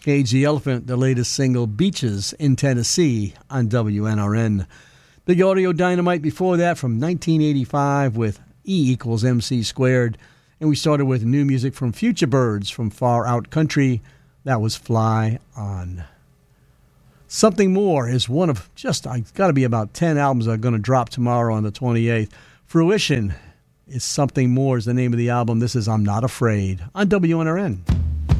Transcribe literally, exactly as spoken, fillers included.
Cage the Elephant, the latest single, Beaches in Tennessee on W N R N. Big Audio Dynamite before that from nineteen eighty-five with E equals M C squared. And we started with new music from Future Birds from Far Out Country. That was Fly On. Something More is one of just, I got to be about ten albums that are going to drop tomorrow on the twenty-eighth. Fruition is Something More is the name of the album. This is I'm Not Afraid on W N R N.